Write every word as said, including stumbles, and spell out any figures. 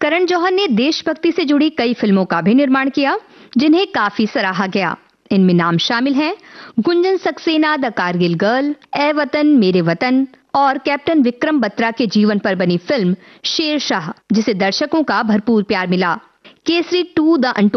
करण जौहर ने देशभक्ति से जुड़ी कई फिल्मों का भी निर्माण किया, जिन्हें काफी सराहा गया। इनमें नाम शामिल हैं गुंजन सक्सेना द कारगिल गर्ल, ए वतन मेरे वतन और कैप्टन विक्रम बत्रा के जीवन पर बनी फिल्म शेरशाह, जिसे दर्शकों का भरपूर प्यार मिला। Kesari to the